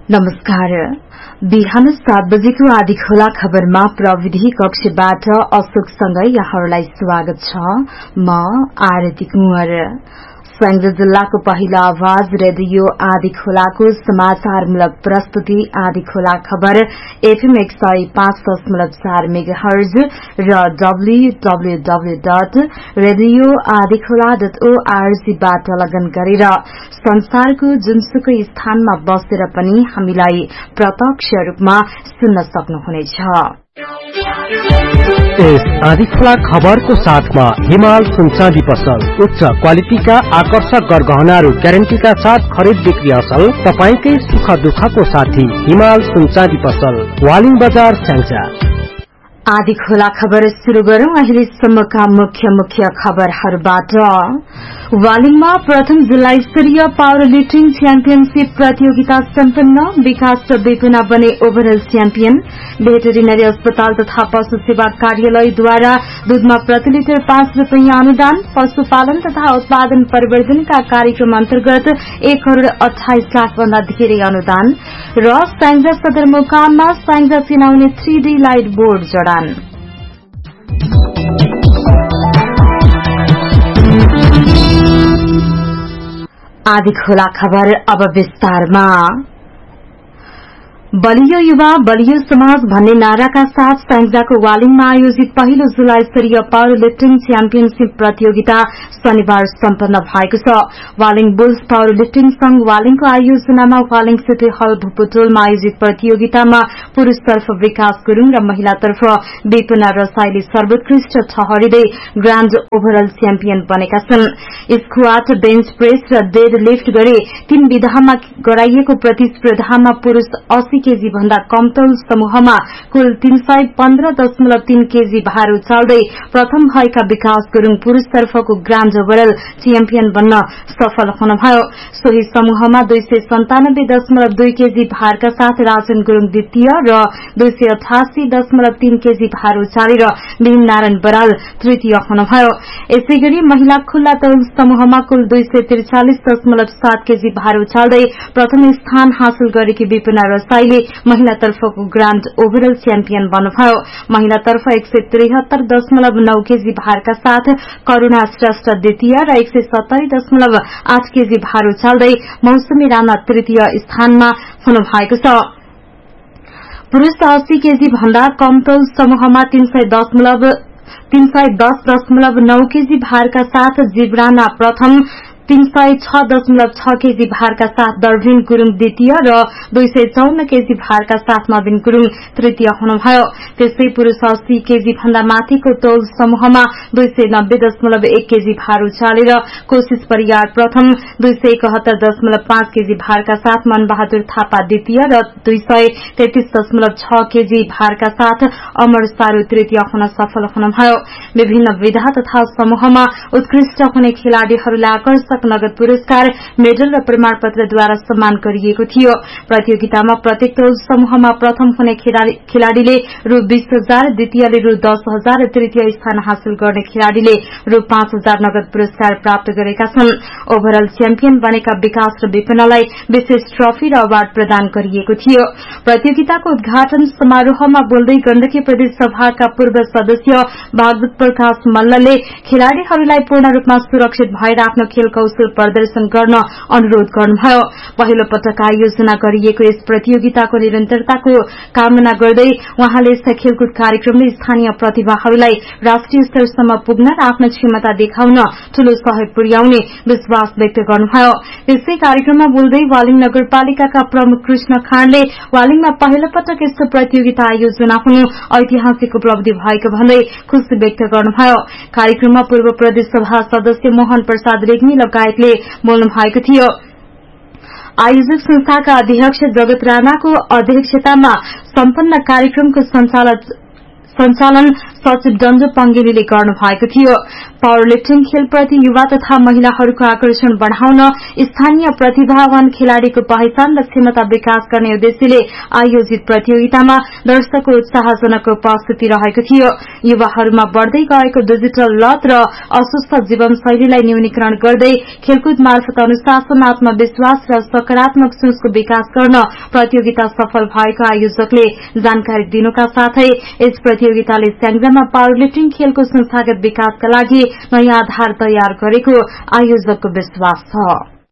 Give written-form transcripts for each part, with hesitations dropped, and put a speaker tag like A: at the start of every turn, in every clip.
A: नमस्कार। बिहान 7 बजेको आदि खोला खबरमा प्रविधि कक्षबाट अशोकसँगै यहाँहरूलाई स्वागत छ। म आरती कुँवर। संघ जिल्लाको पहिलो आवाज रेडियो आदि खोलाको समाचारमूलक प्रस्तुति आदि खोला खबर FM 105.4 मेगाहर्ज र www.radioadikhola.org बाट लगन गरेर संसारको जुनसुकै स्थानमा बसेर पनि हामीलाई प्रत्यक्ष रूपमा सुन्न सक्नुहुनेछ।
B: इस आदिखोला खबरको साथमा हिमाल सुनचाँदी पसल उच्च क्वालिटीका आकर्षक गरगहनाहरू ग्यारेन्टीका साथ खरिद बिक्री असल। तपाईकै सुख दुःखको साथी हिमाल सुनचाँदी पसल, वालिङ बजार, स्याङ्जा।
A: आदिखोला खबर शुरू गरौं अहिलेसम्मका मुख्य खबरहरूबाट। वालिङमा प्रथम जिल्ला स्तरीय पावर लिफ्टिङ च्याम्पियनशीप प्रतियोगिता सम्पन्न। विकास र विपुना बने ओभरअल च्याम्पियन। भेटरिनरी अस्पताल तथा पशु सेवा कार्यालयद्वारा दूधमा प्रति लिटर 5 रुपैयाँ अनुदान। पशुपालन तथा उत्पादन परिवर्धनका कार्यक्रम अन्तर्गत 1 करोड़ 28 लाख भन्दा धेरै अनुदान। र स्याङ्जा सदरमुकाममा स्याङ्जा चिनाउने 3D लाइट बोर्ड जडान। आदिखोला खबर अब विस्तारमा। बलियो युवा बलियो समाज भन्ने नाराका साथ स्याङ्जाको वालिङमा आयोजित पहिलो जिल्ला स्तरीय पावर लिफ्टिङ च्याम्पियनशीप प्रतियोगिता शनिबार सम्पन्न भएको छ। वालिङ बुल्स पावर लिफ्टिङ संघ वालिङको आयोजनामा वालिङ सिटी हल भूपुटोलमा आयोजित प्रतियोगितामा पुरूषतर्फ विकास गुरूङ र महिलातर्फ विपुना रसाईले सर्वोत्कृष्ट ठहरिँदै ग्राण्ड ओभरअल च्याम्पियन बनेका छन्। स्क्वाट, बेन्च प्रेस र डेड लिफ्ट गरी 3 विधामा गराइएको प्रतिस्पर्धामा पुरूष 80 केजी भन्दा कम तौल समूहमा कुल 315.3 केजी भार उचाल्दै प्रथम भएका विकास गुरूङ पुरूषतर्फको ग्राण्ड ओभरअल च्याम्पियन बन्न सफल हुनुभयो। सोही समूहमा 297.2 केजी भारका साथ राजन गुरूङ द्वितीय र 288.3 केजी भार उचालेर भीमनारायण बराल तृतीय हुनुभयो। यसैगरी महिला खुल्ला तौल समूहमा कुल 243.7 केजी भार उचाल्दै प्रथम स्थान हासिल गरेकी विपुना रसाईले महिलातर्फको ग्राण्ड ओभरअल च्याम्पियन बन्नुभयो। महिलातर्फ 173.9 केजी भारका साथ करूणा श्रेष्ठ द्वितीय र 170.8 केजी भार उचाल्दै मौसमी राणा तृतीय स्थानमा हुनुभएको छ। पुरूष 80 केजी भन्दा कम तौल समूहमा 310.9 केजी भारका साथ जीव राणा प्रथम, 306.6 केजी भारका साथ दर्भिन गुरूङ द्वितीय र 254 केजी भारका साथ नवीन गुरूङ तृतीय हुनुभयो। त्यसै पुरूष 80 केजी भन्दा माथिको तौल समूहमा 290.1 केजी भार उचालेर कोशिश परियार प्रथम, 271.5 केजी भारका साथ मनबहादुर थापा द्वितीय र 233.6 केजी भारका साथ अमर सारू तृतीय हुन सफल हुनुभयो। विभिन्न विधा तथा समूहमा उत्कृष्ट हुने खेलाड़ीहरूलाई आकर्षक नगद पुरस्कार, मेडल र प्रमाणपत्रद्वारा सम्मान गरिएको थियो। प्रतियोगितामा प्रत्येक तौल समूहमा प्रथम हुने खेलाड़ीले रु 20,000, द्वितीयले रु 10,000 र तृतीय स्थान हासिल गर्ने खेलाड़ीले रु 5,000 नगद पुरस्कार प्राप्त गरेका छन्। ओभरअल च्याम्पियन बनेका विकास र विपुनालाई विशेष ट्रफी र अवार्ड प्रदान गरिएको थियो। प्रतियोगिताको उद्घाटन समारोहमा बोल्दै गण्डकी प्रदेश सभाका पूर्व सदस्य भागवत प्रकाश मल्लले खेलाड़ीहरूलाई पूर्ण रूपमा सुरक्षित भएर आफ्नो खेल कौशल प्रदर्शन गर्न अनुरोध गर्नुभयो। पहिलो पटक आयोजना गरिएको यस प्रतियोगिताको निरन्तरताको कामना गर्दै उहाँले यस्ता खेलकुद कार्यक्रमले स्थानीय प्रतिभाहरूलाई राष्ट्रिय स्तरसम्म पुग्न र आफ्नो क्षमता देखाउन ठूलो सहयोग पुर्याउने विश्वास व्यक्त गर्नुभयो। यसै कार्यक्रममा बोल्दै वालिङ नगरपालिकाका प्रमुख कृष्ण खाँडले वालिङमा पहिलो पटक यस्तो प्रतियोगिता आयोजना हुनु ऐतिहासिक उपलब्धि भएको भन्दै खुशी व्यक्त गर्नुभयो। कार्यक्रममा पूर्व प्रदेश सभा सदस्य मोहन प्रसाद रेग्मी लगायतले बोल्नु भएको थियो। आयोजक संस्थाका अध्यक्ष जगत राणाको अध्यक्षतामा सम्पन्न कार्यक्रमको सञ्चालन सचिव डन्जो पङ्गेलीले गर्नु भएको थियो। पावर लिफ्टिङ खेलप्रति युवा तथा महिलाहरूको आकर्षण बढ़ाउन स्थानीय प्रतिभावान खेलाड़ीको पहिचान र क्षमता विकास गर्ने उद्देश्यले आयोजित प्रतियोगितामा दर्शकको उत्साहजनक उपस्थिति रहेको थियो। युवाहरूमा बढ़दै गएको डिजिटल लत र अस्वस्थ जीवनशैलीलाई न्यूनीकरण गर्दै खेलकुद मार्फत अनुशासन, आत्मविश्वास र सकारात्मक सोचको विकास गर्न प्रतियोगिता सफल भएको आयोजकले जानकारी दिनुका साथै यस प्रतियोगिताले स्याङ्जामा पावर लिफ्टिङ खेलको संस्थागत विकासका लागि नयाँ आधार तयार गरेको आयोजकको विश्वास छ।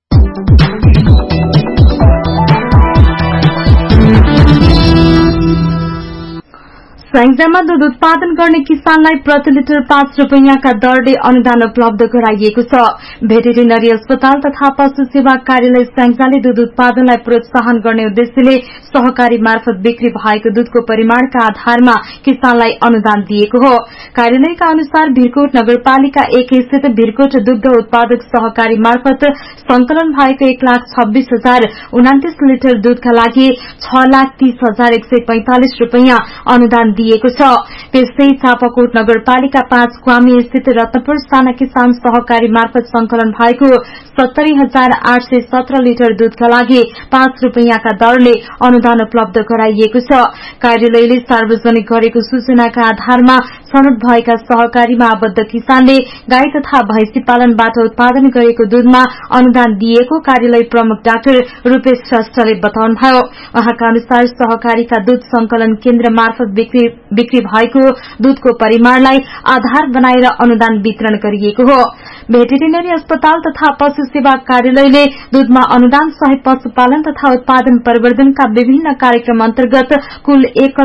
A: स्याङ्जामा दूध उत्पादन गर्ने किसानलाई प्रति लिटर 5 रुपैयाँका दरले अनुदान उपलब्ध गराइएको छ। भेटेरिनरी अस्पताल तथा पशु सेवा कार्यालय स्याङ्जाले दूध उत्पादनलाई प्रोत्साहन गर्ने उद्देश्यले सहकारी मार्फत बिक्री भएको दूधको परिमाणका आधारमा किसानलाई अनुदान दिएको हो। कार्यालयका अनुसार भिरकोट नगरपालिका 1 स्थित भिरकोट दुग्ध उत्पादक सहकारी मार्फत संकलन भएको 1,26,029 लिटर दूधका लागि 6,30,145 रुपैयाँ अनुदान दिएको छ। त्यस्तै चापाकोट नगरपालिका 5 क्वामी स्थित रत्नपुर साना किसान सहकारी मार्फत संकलन भएको 70,817 लिटर दूधका लागि 5 रुपैयाँका दरले अनुदान उपलब्ध गराइएको छ। कार्यालयले सार्वजनिक गरेको सूचनाका आधारमा छनौट भएका सहकारीमा आबद्ध किसानले गाई तथा भैंसी पालनबाट उत्पादन गरेको दूधमा अनुदान दिएको कार्यालय प्रमुख डाक्टर रूपेश श्रेष्ठले बताउनुभयो। उहाँका अनुसार सहकारीका दूध संकलन केन्द्र मार्फत बिक्री भएको दूधको परिमाणलाई आधार बनाएर अनुदान वितरण गरिएको हो। भेटेरिनरी अस्पताल तथा पशु सेवा कार्यालयले दूधमा अनुदान सहित पशुपालन तथा उत्पादन प्रवर्धनका विभिन्न कार्यक्रम अन्तर्गत कुल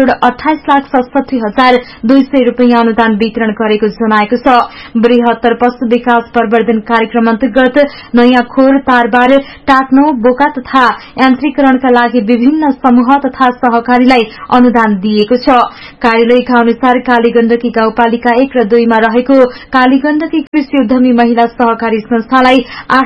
A: 1,28,67,200 रुपैयाँ अनुदान वितरण गरेको जनाएको छ। बृहत्तर पशु विकास प्रवर्धन कार्यक्रम अन्तर्गत नयाँ खोर, तारबार, टाक्नो, बोका तथा यान्त्रिकरणका लागि विभिन्न समूह तथा सहकारीलाई अनुदान दिएको छ। कार्यालयका अनुसार कालीगण्डकी गाउँपालिका 1 र 2 मा रहेको कालीगण्डकी कृषि उद्यमी महिला सहकारी संस्थालाई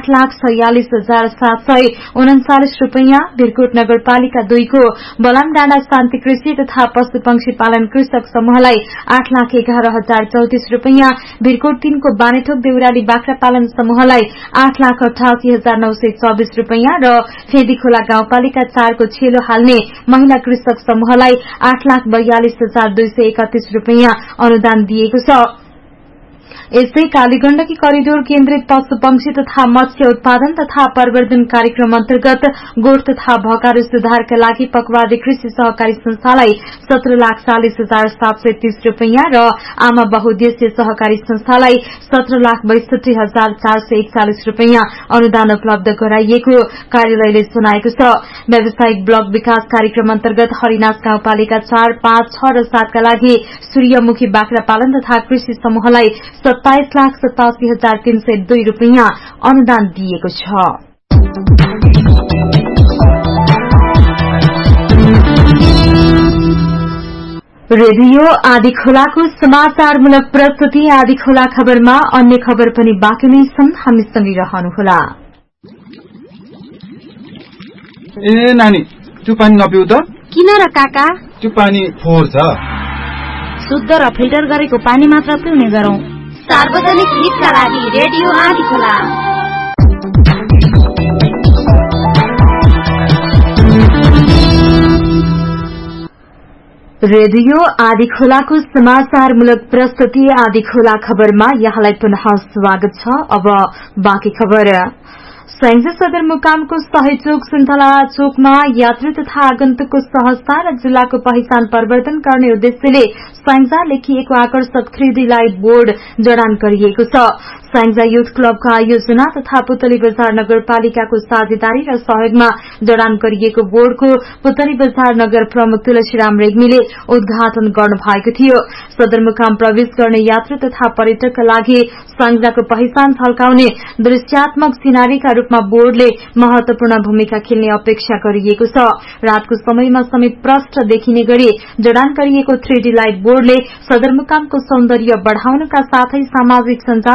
A: 8,46,739 रुपैयाँ, भिरकोट नगरपालिका 2 को बलाम डाँडा शान्ति कृषि तथा पशु पंक्षी पालन कृषक समूहलाई 8,11,034 रुपैयाँ, भिरकोट 3 को बानेटोक देउराली बाख्रा पालन समूहलाई 8,88,924 रुपैयाँ र फेदीखोला गाउँपालिका 4 को छेलो हाल्ने महिला कृषक समूहलाई 8,42,231 रुपैयाँ अनुदान दिएको छ। यसै कालीगण्डकी करिडोर केन्द्रित पशु पंक्षी तथा मत्स्य उत्पादन तथा प्रवर्धन कार्यक्रम अन्तर्गत गोठ तथा भकारू सुधारका लागि पकवादी कृषि सहकारी संस्थालाई 17,40,730 रुपैयाँ र आमा बहुद्देश्य सहकारी संस्थालाई 17,62,441 रुपैयाँ अनुदान उपलब्ध गराइएको कार्यालयले सुनाएको छ। व्यावसायिक ब्लक विकास कार्यक्रम अन्तर्गत हरिनाथ गाउँपालिका 4, 5, 6 र 7 का लागि सूर्यमुखी बाख्रा पालन तथा कृषि समूहलाई 27,87,302 रुपैयाँ अनुदान दिएको छ। रेडियो आदि खोलाको समाचारमूलक प्रस्तुति आदि खोला खबरमा अन्य खबर पनि बाँकी नै छन्, हामीसँगै रहनुहोला।
C: ए नानी, त्यो पानी नपिउ त।
D: किन र काका?
C: त्यो पानी फोहोर छ।
D: शुद्ध र फिल्टर गरेको पानी मात्र पिउने गरौं। सार्वजनिक हितका लागि रेडियो आदि खोला।
A: रेडियो आदि खोलाको समाचारमूलक प्रस्तुति आदि खोला खबरमा यहाँलाई पुनः स्वागत छ। अब बाँकी खबर। स्याङ्जा सदरमुकामको सही चोक सुन्तला चोकमा यात्रु तथा आगन्तुकको सहजता र जिल्लाको पहिचान प्रवर्धन गर्ने उद्देश्यले स्याङ्जा लेखिएको आकर्षक 3D लाइट बोर्ड जडान गरिएको छ। स्याङ्जा युथ क्लबका आयोजना तथा पुतली बजार नगरपालिकाको साझेदारी र सहयोगमा जडान गरिएको बोर्डको पुतली बजार नगर प्रमुख तुलसीराम रेग्मीले उद्घाटन गर्नु भएको थियो। सदरमुकाम प्रवेश गर्ने यात्रु तथा पर्यटकका लागि स्याङ्जाको पहिचान झल्काउने दृश्यात्मक सिनारीका रूपमा बोर्डले महत्वपूर्ण भूमिका खेल्ने अपेक्षा गरिएको छ। रातको समयमा समेत प्रष्ट देखिने गरी जडान गरिएको 3D लाइट बोर्डले सदरमुकामको सौन्दर्य बढ़ाउनका साथै सामाजिक सञ्जाल तथा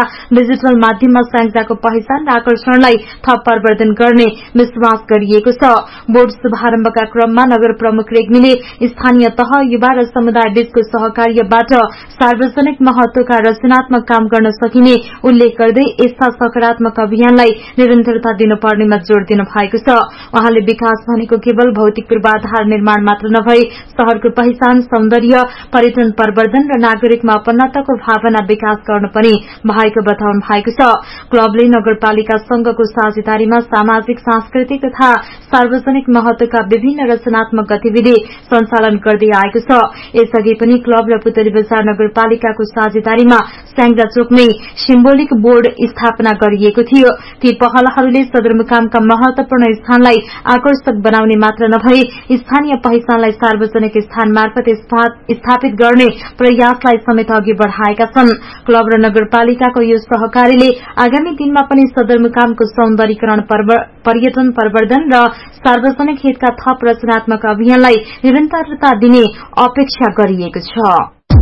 A: डिजिटल माध्यममा स्याङ्जाको पहिचान र आकर्षणलाई थप प्रवर्धन गर्ने विश्वास गरिएको छ। बोर्ड शुभारम्भका क्रममा नगर प्रमुख रेग्मीले स्थानीय तह, युवा र समुदाय बीचको सहकार्यबाट सार्वजनिक महत्वका रचनात्मक काम गर्न सकिने उल्लेख गर्दै यस्ता सकारात्मक अभियानलाई निरन्तरता दिनुपर्नेमा जोड़ दिनु भएको छ। उहाँले विकास भनेको केवल भौतिक पूर्वाधार निर्माण मात्र नभई शहरको पहिचान, सौन्दर्य, पर्यटन प्रवर्धन र नागरिकमा अपन्नताको भावना विकास गर्न पनि भएको बताउनु भएको छ। क्लबले नगरपालिका संघको साझेदारीमा सामाजिक, सांस्कृतिक तथा सार्वजनिक महत्वका विभिन्न रचनात्मक गतिविधि सञ्चालन गर्दै आएको छ। यसअघि पनि क्लब र पुतली बजार नगरपालिकाको साझेदारीमा स्याङ्जा चोकमै सिम्बोलिक बोर्ड स्थापना गरिएको थियो। ती पहलहरूले सदरमुकामका महत्वपूर्ण स्थानलाई आकर्षक बनाउने मात्र नभई स्थानीय पहिचानलाई सार्वजनिक स्थान मार्फत स्थापित गर्ने प्रयासलाई समेत अघि बढ़ाएका छन्। क्लब र नगरपालिकाको यो सहकारीले आगामी दिनमा पनि सदरमुकामको सौन्दर्यीकरण, पर्यटन प्रवर्धन र सार्वजनिक हितका थप रचनात्मक अभियानलाई निरन्तरता दिने अपेक्षा गरिएको छ।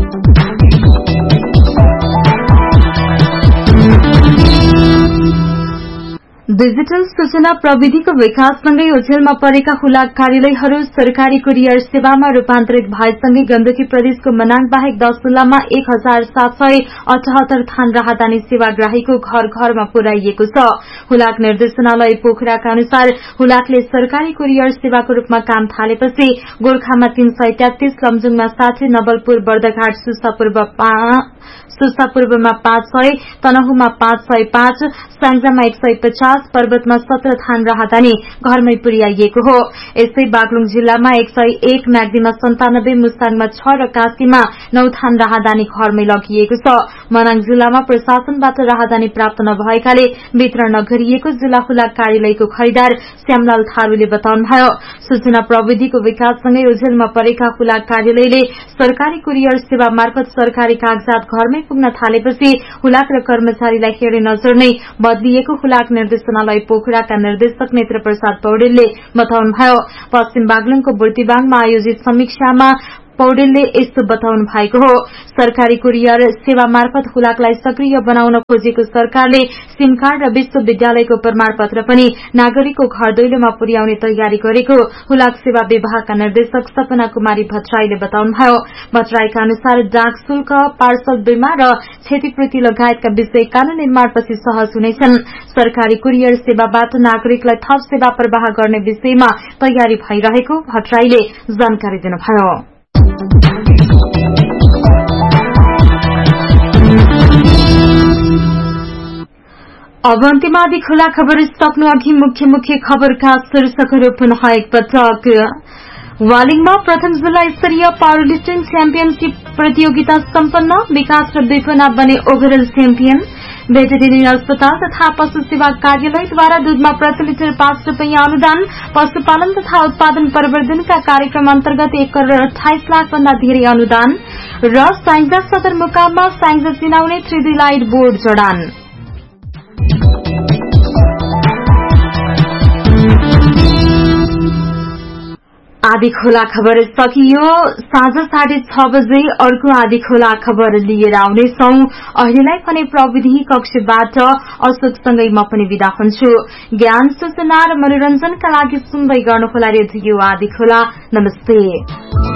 A: डिजिटल सूचना प्रविधिको विकाससँगै ओझेलमा परेका हुलाक कार्यालयहरू सरकारी कुरियर सेवामा रूपान्तरित भएसँगै गण्डकी प्रदेशको मनाङ बाहेक 10 जिल्लामा 1778 थान राहदानी सेवाग्राहीको घर घरमा पुर्याइएको छ। हुलाक निर्देशनालय पोखराका अनुसार हुलाकले सरकारी कुरियर सेवाको रूपमा काम थालेपछि गोर्खामा 333, लमजुङमा 60, नवलपुर, बर्दघाट, सुसापूर्वमा 500, तनहुमा 505, स्याङ्जामा 150, पर्वतमा 17 थान राहदानी घरमै पुर्याइएको हो। यस्तै बागलुङ जिल्लामा 101, म्याग्दीमा 97, मुस्ताङमा 6 र कास्कीमा 9 थान राहदानी घरमै लगिएको छ। मनाङ जिल्लामा प्रशासनबाट राहदानी प्राप्त नभएकाले वितरण नगरिएको जिल्ला हुलाक कार्यालयको खरिदार श्यामलाल थारूले बताउनुभयो। सूचना प्रविधिको विकाससँगै ओझेलमा परेका हुलाक कार्यालयले सरकारी कुरियर सेवा मार्फत सरकारी कागजात घरमै पुग्न थालेपछि हुलाक र कर्मचारीलाई हेरे नजर नै बदलिएको हुलाक निर्देशनालय पोखराका निर्देशक नेत्र प्रसाद पौडेलले बताउनुभयो। पश्चिम बागलुङको बुर्तिबाङमा आयोजित समीक्षामा पौडेलले यस्तो बताउनु भएको हो। सरकारी कुरियर सेवा मार्फत हुलाकलाई सक्रिय बनाउन खोजेको सरकारले सिम कार्ड र विश्वविद्यालयको प्रमाणपत्र पनि नागरिकको घर दैलोमा पुर्याउने तयारी गरेको हुलाक सेवा विभागका निर्देशक सपना कुमारी भट्टराईले बताउनुभयो। भट्टराईका अनुसार डाक शुल्क, पार्सल बीमा र क्षतिपूर्ति लगायतका विषय कानून निर्माणपछि सहज हुनेछन्। सरकारी कुरियर सेवाबाट नागरिकलाई थप सेवा प्रवाह गर्ने विषयमा तयारी भइरहेको भट्टराईले जानकारी दिनुभयो। अब अन्त्यमा अधिक खुला खबर सक्नु अघि मुख्य खबरका शीर्षकहरू पुनः एकपटक। वालिङमा प्रथम जिल्ला स्तरीय पावर लिफ्टिङ च्याम्पियनशीप प्रतियोगिता सम्पन्न, विकास र विपना बने ओभरअल च्याम्पियन। भेटेरिनरी अस्पताल तथा पशु सेवा कार्यालयद्वारा दूधमा प्रति लिटर 5 रुपियाँ अनुदान। पशुपालन तथा उत्पादन प्रवर्धनका कार्यक्रम अन्तर्गत 1 करोड़ 28 लाख भन्दा धेरै अनुदान। र स्याङ्जा सदरमुकाममा स्याङ्जा चिनाउने 3D लाइट बोर्ड जडान। आदि खोला खबर सकियो। साँझ 6:30 बजे अर्को आदि खोला खबर लिएर आउनेछौं। अहिलेलाई भने प्रविधि कक्षबाट अशोकसँगै म पनि विदा हुन्छु। ज्ञान, सूचना र मनोरञ्जनका लागि सुन्दै गर्नुहोला रेडियो आदि खोला। नमस्ते।